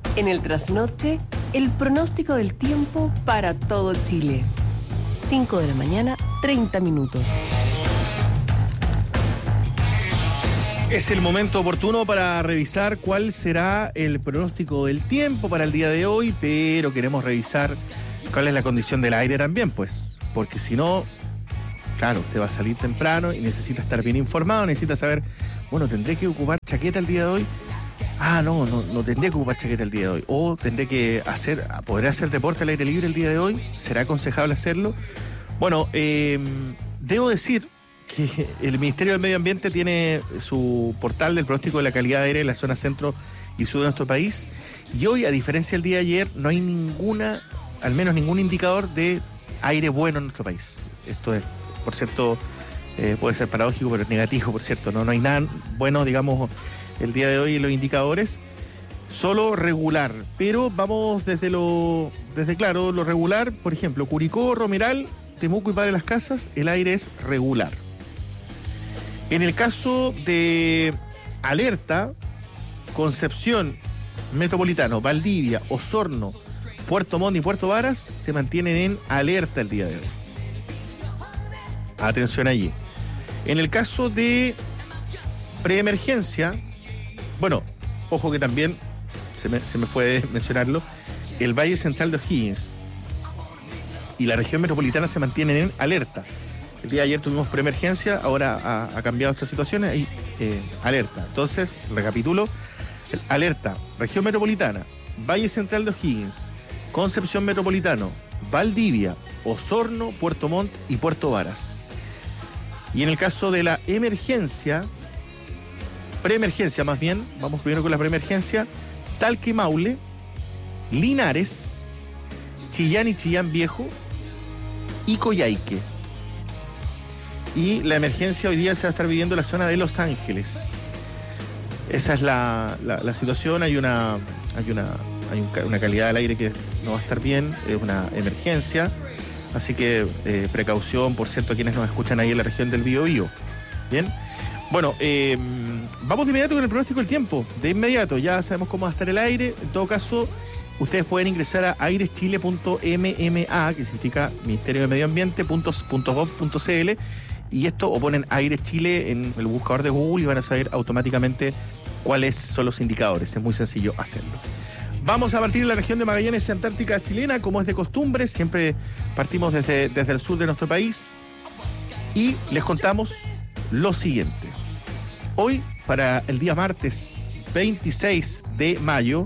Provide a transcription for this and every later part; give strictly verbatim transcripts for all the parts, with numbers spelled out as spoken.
En el trasnoche, el pronóstico del tiempo para todo Chile. cinco de la mañana, treinta minutos. Es el momento oportuno para revisar cuál será el pronóstico del tiempo para el día de hoy, pero queremos revisar cuál es la condición del aire también, pues, porque si no, claro, usted va a salir temprano y necesita estar bien informado, necesita saber, bueno, ¿tendré que ocupar chaqueta el día de hoy? Ah, no, no, no tendré que ocupar chaqueta el día de hoy. O tendré que hacer, ¿podré hacer deporte al aire libre el día de hoy? ¿Será aconsejable hacerlo? Bueno, eh, debo decir que el Ministerio del Medio Ambiente tiene su portal del pronóstico de la calidad de aire en la zona centro y sur de nuestro país. Y hoy, a diferencia del día de ayer, no hay ninguna, al menos ningún indicador de aire bueno en nuestro país. Esto es, por cierto, eh, puede ser paradójico, pero es negativo, por cierto. No, no hay nada bueno, digamos, el día de hoy en los indicadores, solo regular. Pero vamos desde lo, desde claro, lo regular, por ejemplo, Curicó, Romeral, Temuco y Padre Las Casas, el aire es regular. En el caso de alerta, Concepción, Metropolitano, Valdivia, Osorno, Puerto Montt y Puerto Varas se mantienen en alerta el día de hoy. Atención allí. En el caso de preemergencia, bueno, ojo que también, se me, se me fue mencionarlo, el Valle Central de O'Higgins y la región metropolitana se mantienen en alerta. El día de ayer tuvimos preemergencia, ahora ha, ha cambiado esta situación, hay eh, alerta. Entonces, recapitulo, alerta, región metropolitana, Valle Central de O'Higgins, Concepción Metropolitano, Valdivia, Osorno, Puerto Montt y Puerto Varas. Y en el caso de la emergencia, preemergencia más bien, vamos primero con la preemergencia, Talca y Maule, Linares, Chillán y Chillán Viejo y Coyhaique. Y la emergencia hoy día se va a estar viviendo en la zona de Los Ángeles. Esa es la, la, la situación, hay una hay una hay un, una calidad del aire que no va a estar bien, es una emergencia, así que eh, precaución, por cierto, a quienes nos escuchan ahí en la región del Biobío. Bien. Bueno, eh, vamos de inmediato con el pronóstico del tiempo. De inmediato, ya sabemos cómo va a estar el aire. En todo caso, ustedes pueden ingresar a aireschile punto m m a, que significa Ministerio de Medio Ambiente, punto gov punto c l, y esto, o ponen Aire Chile en el buscador de Google y van a saber automáticamente cuáles son los indicadores. Es muy sencillo hacerlo. Vamos a partir de la región de Magallanes y Antártica chilena, como es de costumbre. Siempre partimos desde, desde el sur de nuestro país y les contamos lo siguiente. Hoy, para el día martes veintiséis de mayo,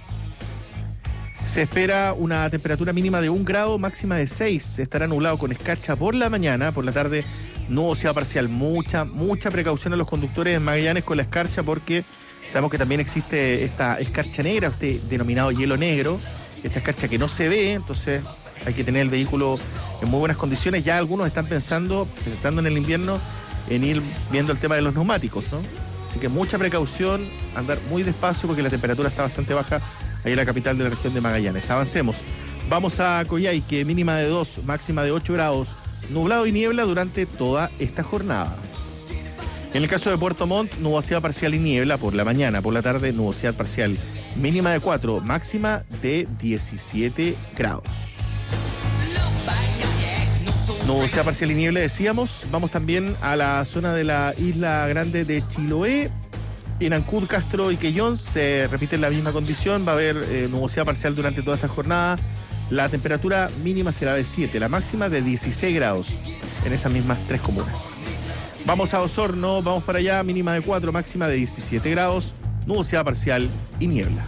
se espera una temperatura mínima de un grado, máxima de seis. Estará nublado con escarcha por la mañana, por la tarde nubosidad parcial. Mucha, mucha precaución a los conductores en Magallanes con la escarcha, porque sabemos que también existe esta escarcha negra, este denominado hielo negro, esta escarcha que no se ve, entonces hay que tener el vehículo en muy buenas condiciones. Ya algunos están pensando, pensando en el invierno, en ir viendo el tema de los neumáticos, ¿no? Así que mucha precaución, andar muy despacio porque la temperatura está bastante baja ahí en la capital de la región de Magallanes. Avancemos. Vamos a Coyhaique, mínima de dos, máxima de ocho grados, nublado y niebla durante toda esta jornada. En el caso de Puerto Montt, nubosidad parcial y niebla por la mañana, por la tarde nubosidad parcial, mínima de cuatro, máxima de diecisiete grados. Nubosidad parcial y niebla, decíamos. Vamos también a la zona de la Isla Grande de Chiloé. En Ancud, Castro y Quellón se repite la misma condición. Va a haber eh, nubosidad parcial durante toda esta jornada. La temperatura mínima será de siete, la máxima de dieciséis grados en esas mismas tres comunas. Vamos a Osorno, vamos para allá, mínima de cuatro, máxima de diecisiete grados, nubosidad parcial y niebla.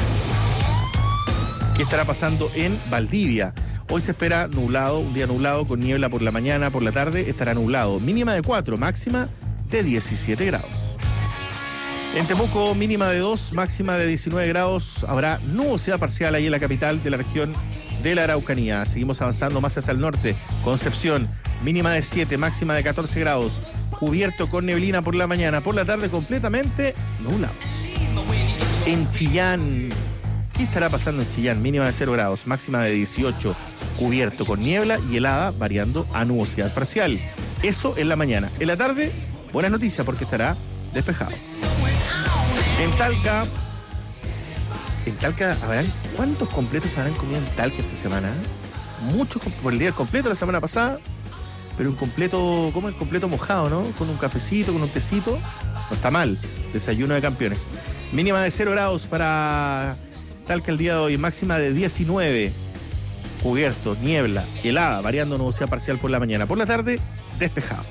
¿Qué estará pasando en Valdivia? Hoy se espera nublado, un día nublado con niebla por la mañana, por la tarde estará nublado. Mínima de cuatro, máxima de diecisiete grados. En Temuco, mínima de dos, máxima de diecinueve grados. Habrá nubosidad parcial ahí en la capital de la región de la Araucanía. Seguimos avanzando más hacia el norte. Concepción, mínima de siete, máxima de catorce grados. Cubierto con neblina por la mañana, por la tarde completamente nublado. En Chillán, ¿qué estará pasando en Chillán? Mínima de cero grados, máxima de dieciocho, cubierto con niebla y helada, variando a nubosidad parcial. Eso en la mañana. En la tarde, buenas noticias porque estará despejado. En Talca, En Talca habrán, ¿cuántos completos habrán comido en Talca esta semana? Muchos, por el día del completo la semana pasada, pero un completo, como el completo mojado, ¿no? Con un cafecito, con un tecito, no está mal. Desayuno de campeones. Mínima de cero grados para Talca el día de hoy, máxima de diecinueve. Cubierto, niebla, helada, variando nubosidad parcial por la mañana. Por la tarde, despejado.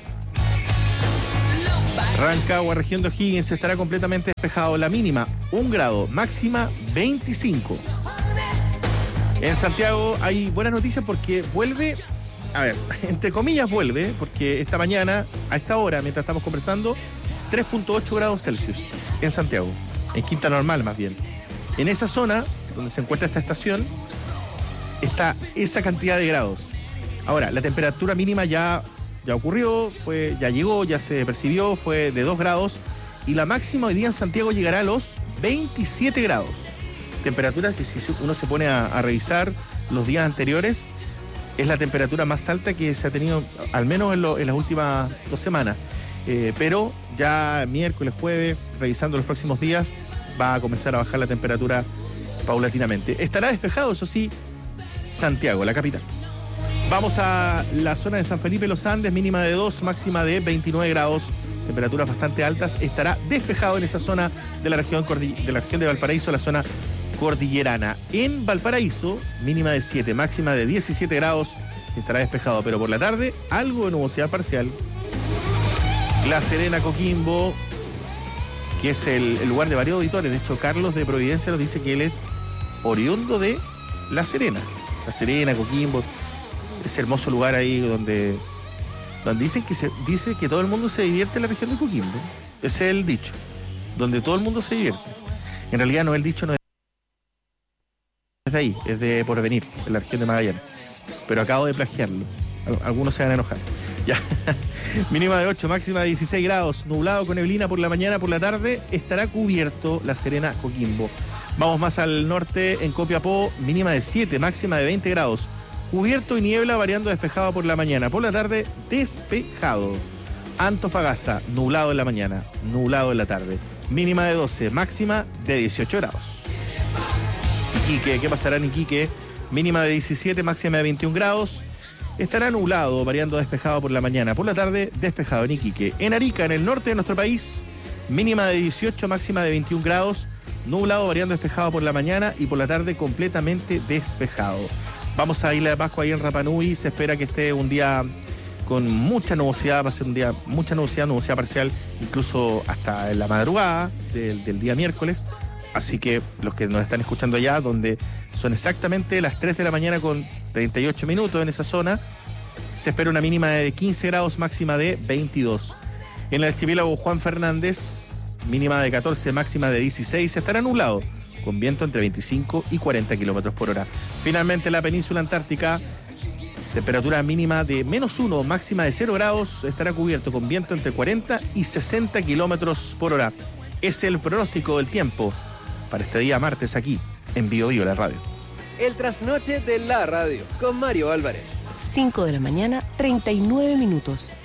Rancagua, región de O'Higgins, estará completamente despejado. La mínima, un grado, máxima veinticinco. En Santiago hay buenas noticias porque vuelve, a ver, entre comillas vuelve, porque esta mañana, a esta hora, mientras estamos conversando, tres punto ocho grados Celsius en Santiago, en Quinta Normal más bien. En esa zona, donde se encuentra esta estación, está esa cantidad de grados. Ahora, la temperatura mínima ya... Ya ocurrió, fue, ya llegó, ya se percibió, fue de dos grados. Y la máxima hoy día en Santiago llegará a los veintisiete grados. Temperaturas que si uno se pone a, a revisar los días anteriores, es la temperatura más alta que se ha tenido, al menos en, lo, en las últimas dos semanas. Eh, pero ya miércoles, jueves, revisando los próximos días, va a comenzar a bajar la temperatura paulatinamente. Estará despejado, eso sí, Santiago, la capital. Vamos a la zona de San Felipe Los Andes, mínima de dos, máxima de veintinueve grados, temperaturas bastante altas. Estará despejado en esa zona de la región de la región de Valparaíso, la zona cordillerana. En Valparaíso, mínima de siete, máxima de diecisiete grados, estará despejado, pero por la tarde, algo de nubosidad parcial. La Serena, Coquimbo, que es el, el lugar de varios auditores. De hecho, Carlos de Providencia nos dice que él es oriundo de La Serena. La Serena, Coquimbo... Ese hermoso lugar ahí donde, donde dicen que se dice que todo el mundo se divierte en la región de Coquimbo. Ese es el dicho, donde todo el mundo se divierte. En realidad no, el dicho no es de ahí, es de Porvenir, en la región de Magallanes. Pero acabo de plagiarlo. Algunos se van a enojar. Ya. Mínima de ocho, máxima de dieciséis grados, nublado con neblina por la mañana, por la tarde estará cubierto La Serena, Coquimbo. Vamos más al norte, en Copiapó, mínima de siete, máxima de veinte grados. Cubierto y niebla, variando despejado por la mañana. Por la tarde, despejado. Antofagasta, nublado en la mañana, nublado en la tarde. Mínima de doce, máxima de dieciocho grados. Iquique, ¿qué pasará en Iquique? Mínima de diecisiete, máxima de veintiún grados. Estará nublado, variando despejado por la mañana. Por la tarde, despejado en Iquique. En Arica, en el norte de nuestro país, mínima de dieciocho, máxima de veintiún grados. Nublado, variando despejado por la mañana y por la tarde completamente despejado. Vamos a Isla de Pascua, ahí en Rapa Nui. Se espera que esté un día con mucha nubosidad, va a ser un día, mucha nubosidad, nubosidad parcial, incluso hasta en la madrugada del, del día miércoles. Así que los que nos están escuchando allá, donde son exactamente las tres de la mañana con treinta y ocho minutos en esa zona, se espera una mínima de quince grados, máxima de veintidós. En el archipiélago Juan Fernández, mínima de catorce, máxima de dieciséis, estará nublado, con viento entre veinticinco y cuarenta kilómetros por hora. Finalmente, la península antártica, temperatura mínima de menos uno, máxima de cero grados, estará cubierto con viento entre cuarenta y sesenta kilómetros por hora. Es el pronóstico del tiempo para este día martes aquí en Bio Bio, la radio. El trasnoche de la radio con Mario Álvarez. cinco de la mañana, treinta y nueve minutos.